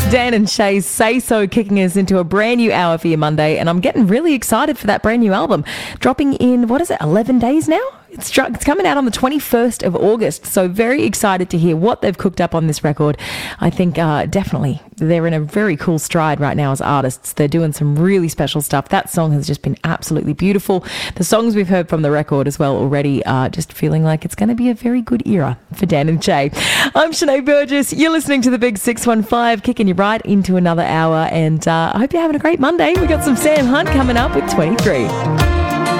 Dan and Shay's Say So kicking us into a brand new hour for your Monday, and I'm getting really excited for that brand new album. Dropping in, 11 days now? It's coming out on the 21st of August, so very excited to hear what they've cooked up on this record. I think definitely they're in a very cool stride right now as artists. They're doing some really special stuff. That song has just been absolutely beautiful. The songs we've heard from the record as well already are just feeling like it's going to be a very good era for Dan and Shay. I'm Sinead Burgess. You're listening to the Big 615, kicking you right into another hour, and I hope you're having a great Monday. We've got some Sam Hunt coming up with 23.